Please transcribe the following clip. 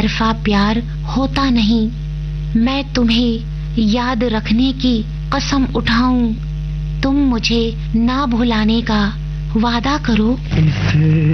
तरफा प्यार होता नहीं। मैं तुम्हें याद रखने की कसम उठाऊं, तुम मुझे ना भुलाने का वादा करो। इसे